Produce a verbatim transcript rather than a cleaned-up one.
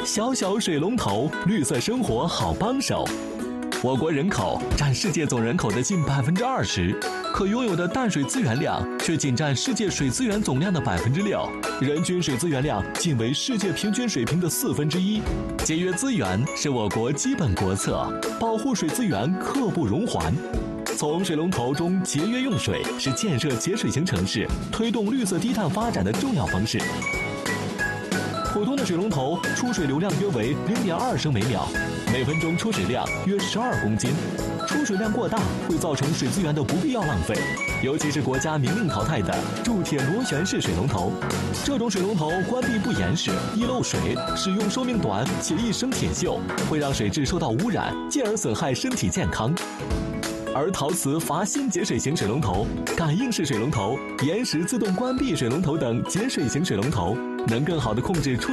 小小水龙头，绿色生活好帮手。我国人口占世界总人口的近百分之二十，可拥有的淡水资源量却仅占世界水资源总量的百分之六，人均水资源量仅为世界平均水平的四分之一。节约资源是我国基本国策，保护水资源刻不容缓。从水龙头中节约用水是建设节水型城市、推动绿色低碳发展的重要方式。普通的水龙头出水流量约为零点二升每秒，每分钟出水量约十二公斤。出水量过大会造成水资源的不必要浪费，尤其是国家明令淘汰的铸铁螺旋式水龙头。这种水龙头关闭不严实，易漏水，使用寿命短且易生铁锈，会让水质受到污染，进而损害身体健康。而陶瓷阀芯节水型水龙头、感应式水龙头、延时自动关闭水龙头等节水型水龙头，能更好地控制出